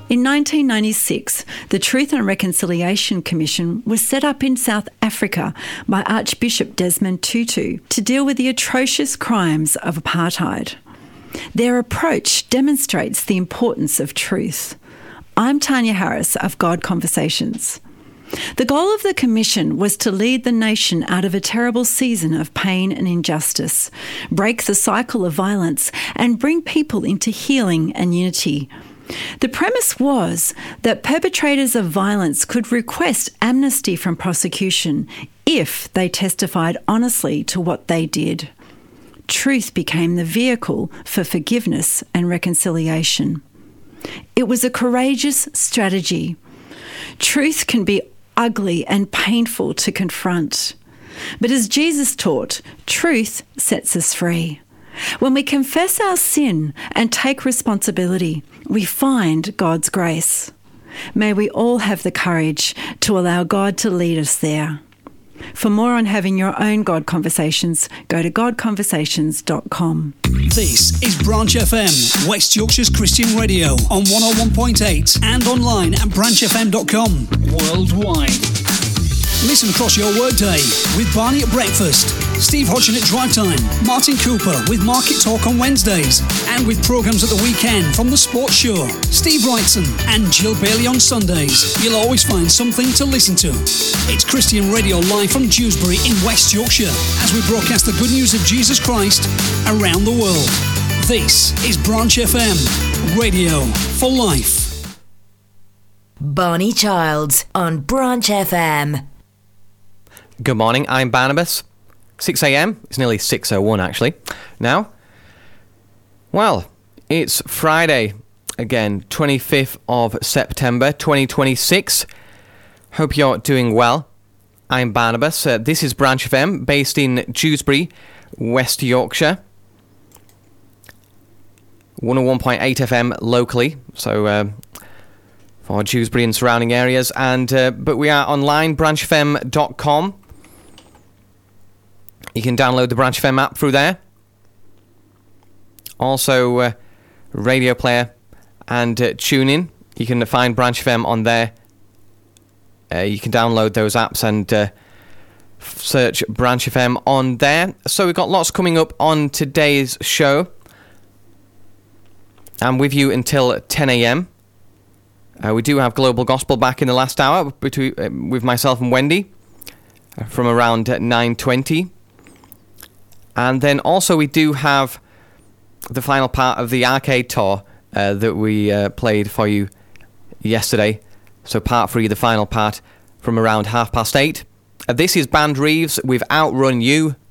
In 1996, the Truth and Reconciliation Commission was set up in South Africa by Archbishop Desmond Tutu to deal with the atrocious crimes of apartheid. Their approach demonstrates the importance of truth. I'm Tanya Harris of God Conversations. The goal of the Commission was to lead the nation out of a terrible season of pain and injustice, break the cycle of violence, and bring people into healing and unity. The premise was that perpetrators of violence could request amnesty from prosecution if they testified honestly to what they did. Truth became the vehicle for forgiveness and reconciliation. It was a courageous strategy. Truth can be ugly and painful to confront. But as Jesus taught, truth sets us free. When we confess our sin and take responsibility, we find God's grace. May we all have the courage to allow God to lead us there. For more on having your own God Conversations, go to godconversations.com. This is Branch FM, West Yorkshire's Christian radio on 101.8 and online at branchfm.com. Worldwide. Listen across your workday with Barney at breakfast, Steve Hodgson at drive time, Martin Cooper with Market Talk on Wednesdays, and with programmes at the weekend from The Sports Show, Steve Wrightson and Jill Bailey on Sundays. You'll always find something to listen to. It's Christian Radio live from Dewsbury in West Yorkshire as we broadcast the good news of Jesus Christ around the world. This is Branch FM, radio for life. Barney Childs on Branch FM. Good morning, I'm Barnabas. 6 a.m, it's nearly 6:01 actually. Now, well, it's Friday, again, 25th of September 2026. Hope you're doing well. I'm Barnabas. This is Branch FM, based in Dewsbury, West Yorkshire. 101.8 FM locally, so for Dewsbury and surrounding areas. And but we are online, branchfm.com. You can download the Branch FM app through there. Also, Radio Player and TuneIn. You can find Branch FM on there. You can download those apps and search Branch FM on there. So we've got lots coming up on today's show. I'm with you until 10 a.m. We do have Global Gospel back in the last hour with myself and Wendy from around 9:20. And then also we do have the final part of the arcade tour that we played for you yesterday. So part 3, the final part, from around 8:30. This is Band Reeves with Outrun You.